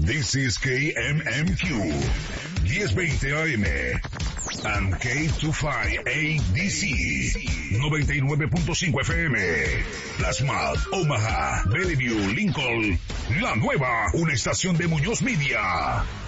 This is KMMQ 1020 AM and K25ADC 99.5 FM. Plasma, Omaha, Bellevue, Lincoln, La Nueva, una estación de Muñoz Media.